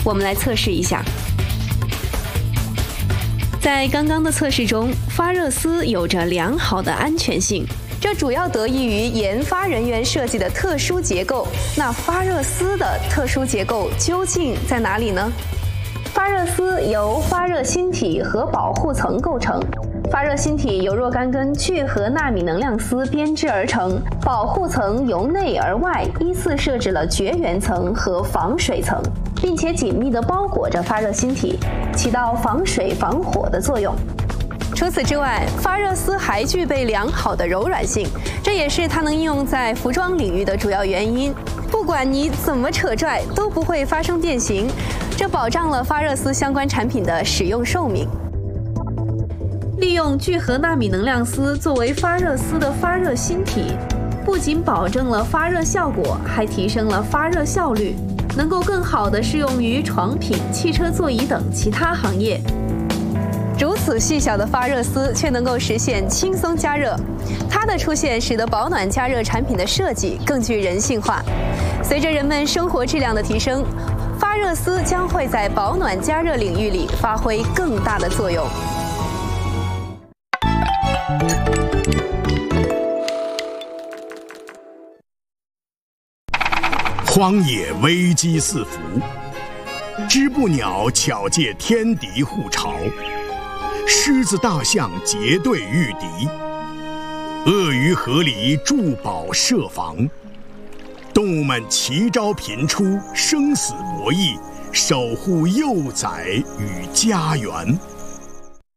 我们来测试一下。在刚刚的测试中，发热丝有着良好的安全性，这主要得益于研发人员设计的特殊结构。那发热丝的特殊结构究竟在哪里呢？发热丝由发热芯体和保护层构成。发热芯体由若干根聚合纳米能量丝编织而成，保护层由内而外依次设置了绝缘层和防水层，并且紧密地包裹着发热芯体，起到防水防火的作用。除此之外，发热丝还具备良好的柔软性，这也是它能应用在服装领域的主要原因。不管你怎么扯拽，都不会发生变形，这保障了发热丝相关产品的使用寿命。利用聚合纳米能量丝作为发热丝的发热芯体，不仅保证了发热效果，还提升了发热效率，能够更好地适用于床品、汽车座椅等其他行业。如此细小的发热丝却能够实现轻松加热，它的出现使得保暖加热产品的设计更具人性化。随着人们生活质量的提升，发热丝将会在保暖加热领域里发挥更大的作用。 荒野危机四伏，织布鸟巧借天敌护巢，狮子大象结队御敌，鳄鱼河里筑堡设防，动物们齐招频出，生死博弈，守护幼崽与家园。